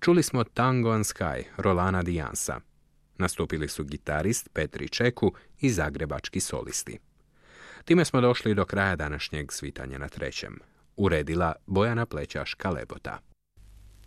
Čuli smo Tango on Sky, Rolana Diansa. Nastupili su gitarist Petri Čeku i zagrebački solisti. Time smo došli do kraja današnjeg Svitanja na trećem. Uredila Bojana Plećaš-Kalebota.